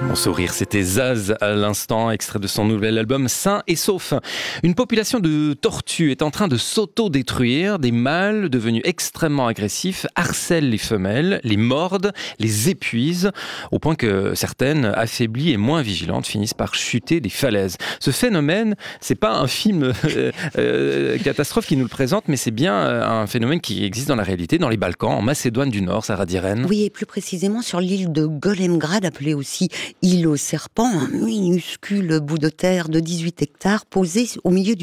Mon sourire, c'était Zaz à l'instant, extrait de son nouvel album Sain et Sauf. Une population de tortues est en train de s'auto-détruire. Des mâles devenus extrêmement agressifs harcèlent les femelles, les mordent, les épuisent, au point que certaines, affaiblies et moins vigilantes, finissent par chuter des falaises. Ce phénomène, c'est pas un film catastrophe qui nous le présente, mais c'est bien un phénomène qui existe dans la réalité, dans les Balkans, en Macédoine du Nord, Sarah Diren. Oui, et plus précisément sur l'île de Golemgrad, appelée aussi île aux serpents, un minuscule bout de terre de 18 hectares posé au milieu du